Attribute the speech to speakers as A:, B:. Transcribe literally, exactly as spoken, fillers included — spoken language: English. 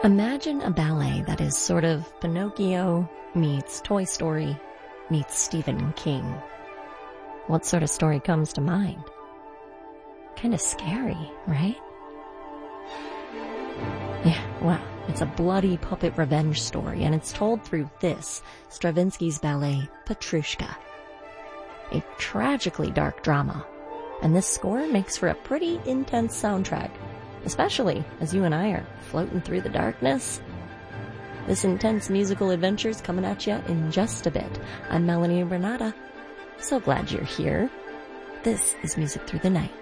A: Imagine a ballet that is sort of Pinocchio meets Toy Story meets Stephen King. What sort of story comes to mind? Kind of scary, right? Yeah, well, it's a bloody puppet revenge story, and it's told through this, Stravinsky's ballet, Petrushka. A tragically dark drama, and this score makes for a pretty intense soundtrack, especially as you and I are floating through the darkness. This intense musical adventure's coming at you in just a bit. I'm Melanie Renata. So glad you're here. This is Music Through the Night.